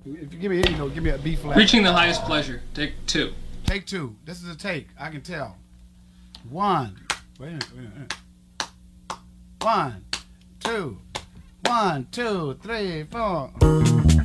If you give me here, you go. Give me a B flat. Reaching the highest pleasure. Take 2. Take 2. This is a take. I can tell. 1. Wait a minute. 1, 2. 1, 2, 3, 4.